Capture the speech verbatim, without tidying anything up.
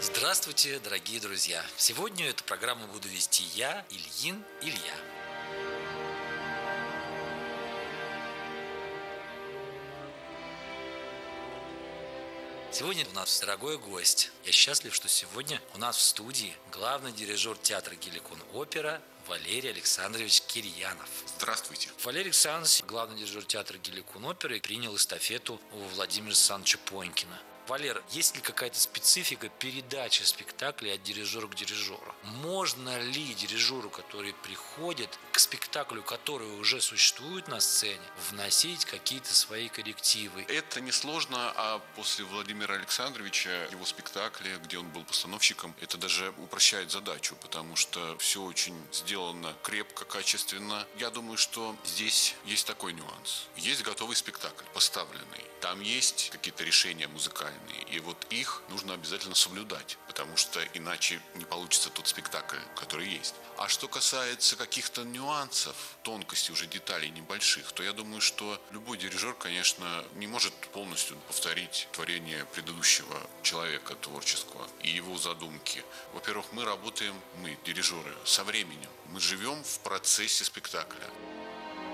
Здравствуйте, дорогие друзья! Сегодня эту программу буду вести я, Ильин Илья. Сегодня у нас дорогой гость. Я счастлив, что сегодня у нас в студии главный дирижер театра Геликон Опера Валерий Александрович Кирьянов. Здравствуйте. Валерий Александрович, главный дирижер театра Геликон Оперы, принял эстафету у Владимира Александровича Понькина. Валер, есть ли какая-то специфика передачи спектакля от дирижера к дирижеру? Можно ли дирижеру, который приходит к спектаклю, который уже существует на сцене, вносить какие-то свои коррективы? Это несложно, а после Владимира Александровича, его спектакля, где он был постановщиком, это даже упрощает задачу, потому что все очень сделано крепко, качественно. Я думаю, что здесь есть такой нюанс. Есть готовый спектакль, поставленный. Там есть какие-то решения музыкальные. И вот их нужно обязательно соблюдать, потому что иначе не получится тот спектакль, который есть. А что касается каких-то нюансов, тонкостей, уже деталей небольших, то я думаю, что любой дирижер, конечно, не может полностью повторить творение предыдущего человека творческого и его задумки. Во-первых, мы работаем, мы, дирижеры, со временем. Мы живем в процессе спектакля.